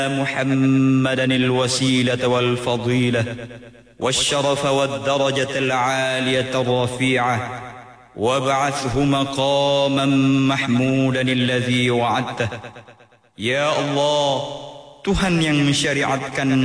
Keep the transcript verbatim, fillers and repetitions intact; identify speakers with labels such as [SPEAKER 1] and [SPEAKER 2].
[SPEAKER 1] محمدا الوسيلة والفضيلة والشرف والدرجة العالية الرفيعة وابعثه مقاما محمودا الذي وعدته. Ya Allah, Tuhan yang mensyariatkan